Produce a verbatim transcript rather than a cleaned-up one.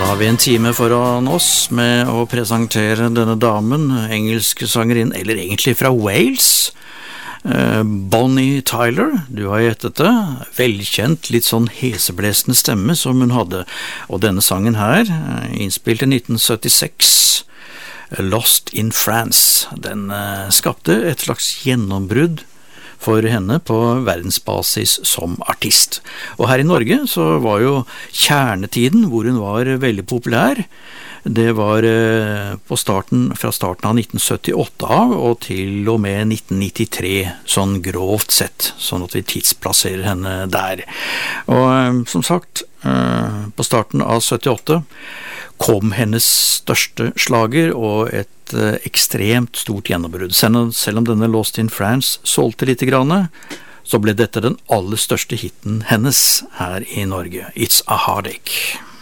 Har vi en time foran oss med å presentere denne damen, engelske sangerinnen, eller egentlig fra Wales, Bonnie Tyler. Du har gjettet det, velkjent, litt sånn heseblesende stemme som hun hadde, og denne sangen her, innspilt i nitten syttiseks, Lost in France, den skapte et slags gjennombrudd for henne på verdensbasis som artist. Og her i Norge så var jo kjernetiden hvor hun var veldig populær. Det var på starten, fra starten av nitten syttiåtte av og til og med nitten nittitre, sånn grovt sett, sånn at vi tidsplasserer henne der. Og som sagt, på starten av syttiåtte kom hennes største slager og et ekstremt stort gjennombrudd. Selv om denne Lost in France solgte litt grann, så ble dette den aller største hitten hennes her i Norge. It's a Heartache.